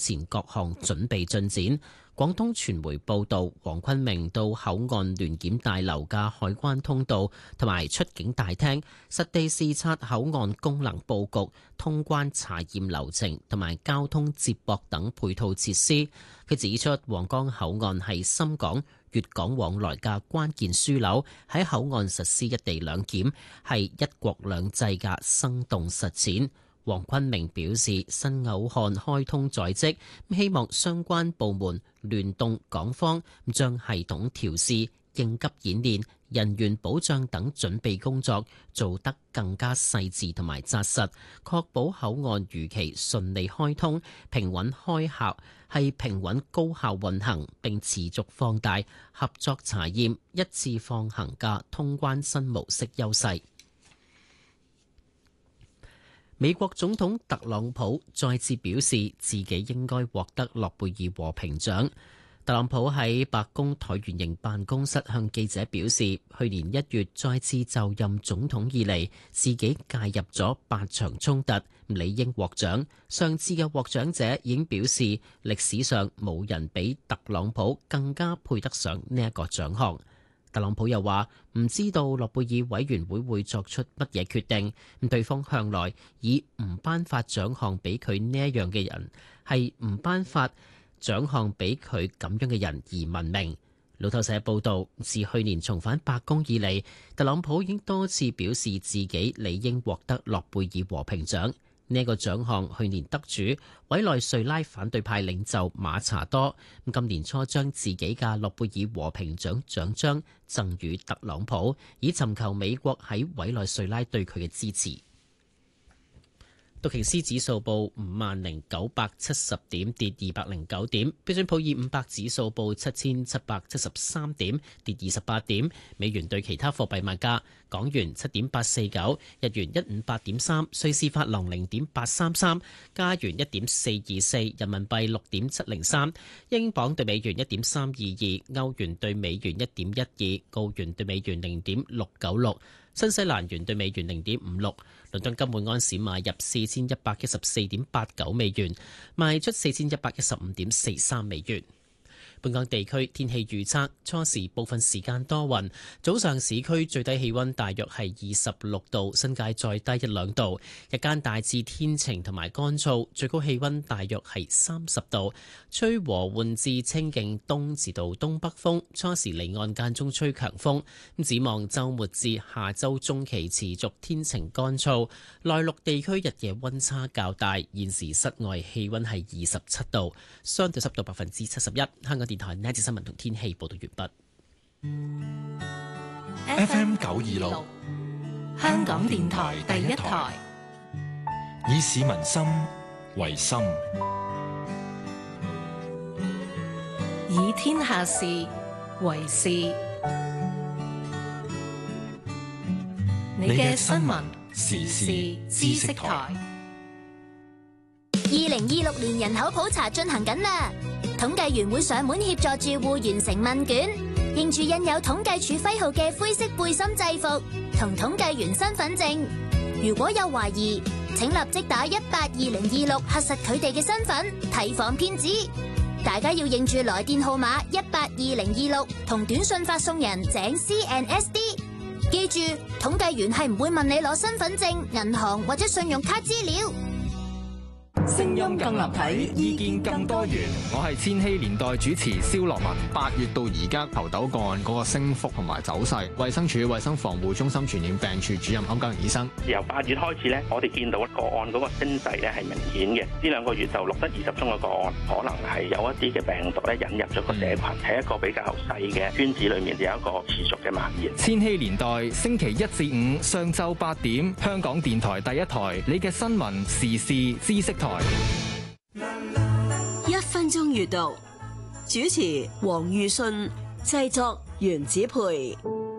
前各項準備進展。廣東傳媒報道，黃坤明到口岸聯檢大樓嘅海關通道同埋出境大廳，實地視察口岸功能佈局、通關查驗流程同埋交通接駁等配套設施。佢指出，皇崗口岸係深港、粵港往來嘅關鍵樞紐，喺口岸實施一地兩檢，係一國兩制嘅生動實踐。黃坤明表示，新口岸開通在即，希望相關部門聯動港方，將系統調試、應急演練、人員保障等準備工作做得更加細緻同埋紮實，確保口岸如期順利開通、平穩開效，係平穩高效運行，並持續放大合作查驗、一次放行嘅通關新模式優勢。美國總統特朗普再次表示自己應該獲得諾貝爾和平獎。特朗普喺白宮橢圓形辦公室向記者表示，去年1月再次就任總統以嚟，自己介入咗8場衝突，理應獲獎。上次嘅獲獎者已經表示，歷史上冇人比特朗普更加配得上呢一個獎項。特朗普又話唔知道諾貝爾委員會會作出乜嘢決定，對方向來以唔頒發獎項俾佢呢一樣嘅人，係唔頒發獎項俾佢咁樣嘅人而聞名。路透社報道，自去年重返白宮以嚟，特朗普已經多次表示自己理應獲得諾貝爾和平獎。呢個獎項去年得主委內瑞拉反對派領袖馬查多，今年初將自己嘅諾貝爾和平獎獎章贈予特朗普，以尋求美國喺委內瑞拉對佢嘅支持。道瓊斯指數報50,970點，跌209點；標準普爾500指數報7,773點，跌28點。美元對其他貨幣賣價：港元7.849，日元158.3，瑞士法郎0.833，加元1.424，人民幣6.703，英鎊對美元1.322，歐元對美元1.12，澳元對美元0.696。新西蘭元對美元0.56，倫敦金每安士買入4114.89美元，賣出4115.43美元。本港地區天氣預測：初時部分時間多雲，早上市區最低氣溫大約係26度，新界再低1-2度。日間大致天晴同埋乾燥，最高氣溫大約係30度，吹和緩至清勁東至到東北風。初時離岸間中吹強風。展望週末至下週中期持續天晴乾燥，內陸地區日夜溫差較大。現時室外氣溫係27度，相對濕度71%。香港電台呢節新聞同天氣報道完畢。FM 926，香港電台第一台，以市民心為心， 以天下事為事。你嘅新聞時事知識台。 2026年人口普查進行緊啦，統計員會上門協助住戶完成問卷，認住印有統計處徽號嘅灰色背心制服同統計員身份證。如果有懷疑，請立即打182026核實佢哋嘅身份，提防騙子。大家要認住來電號碼182026同短信發送人井 CNSD。記住，統計員係唔會問你攞身份證、銀行或者信用卡資料。 聲音更立體，意見更多元。我係千禧年代主持蕭樂文。8月到而家猴痘個案嗰個升幅同埋走勢，衛生署衛生防護中心傳染病處主任歐家榮醫生。 由8月開始咧，我哋見到個案嗰個升勢咧係明顯嘅。呢2個月就錄得20宗嘅個案，可能係有一啲嘅病毒咧引入咗個社群，喺一個比較細嘅圈子裏面有一個持續嘅蔓延。 千禧年代星期1至5上晝8點，香港電台第一台，你嘅新聞時事知識台。 1分鐘閱讀，主持黃裕信，製作袁子培。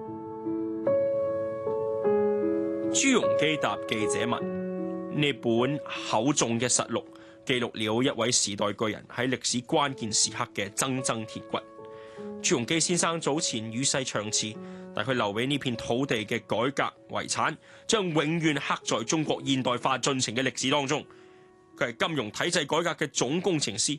朱鎔基答記者文：呢本厚重嘅實錄記錄了一位時代巨人喺歷史關鍵時刻嘅錚錚鐵骨。朱鎔基先生早前與世長辭，但佢留俾呢片土地嘅改革遺產，將永遠刻在中國現代化進程嘅歷史當中。佢係金融體制改革嘅總工程師，